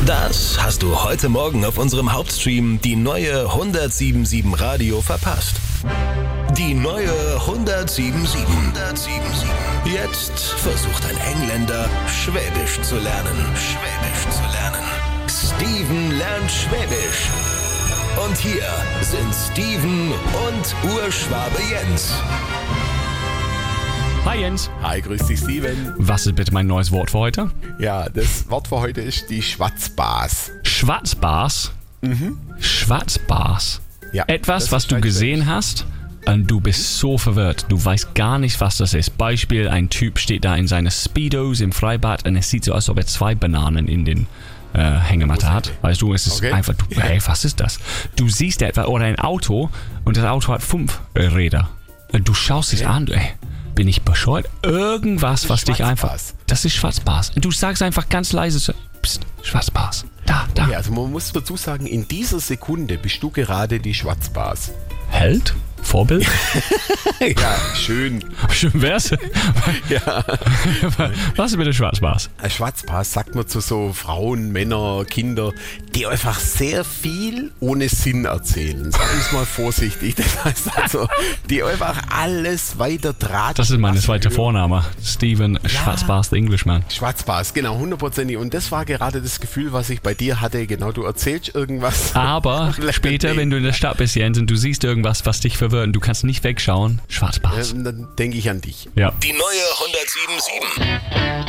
Das hast du heute Morgen auf unserem Hauptstream die neue 107.7 Radio verpasst. Die neue 107.7. Jetzt versucht ein Engländer, Schwäbisch zu lernen. Steven lernt Schwäbisch. Und hier sind Steven und Urschwabe Jens. Hi Jens. Hi, grüß dich Steven. Was ist bitte mein neues Wort für heute? Ja, das Wort für heute ist die Schwatzbas. Schwatzbas? Schwatzbas. Ja, Etwas, was du gesehen hast und du bist so verwirrt. Du weißt gar nicht, was das ist. Beispiel, ein Typ steht da in seine Speedos im Freibad und es sieht so aus, als ob er 2 Bananen in den Hängematte hat. Weißt du, es ist einfach, hey, was ist das? Du siehst etwas oder ein Auto und das Auto hat 5 Räder. Und du schaust es an, ey. Bin ich bescheuert? Irgendwas, was dich einfach... Das ist Schwarzbars. Du sagst einfach ganz leise so, Psst, Schwarzbars. Da. Okay, also man muss dazu sagen, in dieser Sekunde bist du gerade die Schwatzbas. Held? Vorbild? Ja, schön. Schön wär's. Ja. Was ist mit der Schwarzbars? Ein Schwatzbas sagt man zu so Frauen, Männer, Kinder, die einfach sehr viel ohne Sinn erzählen. Sagen wir es mal vorsichtig. Das heißt also, die einfach alles weiter tragen. Das ist meine zweite Vorname. Steven Schwarzbars, the Englishman. Schwatzbas, genau, 100%. Und das war gerade das Gefühl, was ich bei dir hatte. Genau, du erzählst irgendwas. Aber später, wenn du in der Stadt bist, Jens, und du siehst irgendwas, was dich verwirrt und du kannst nicht wegschauen, Schwarzbars. Dann denke ich an dich. Ja. Die neue 107.7.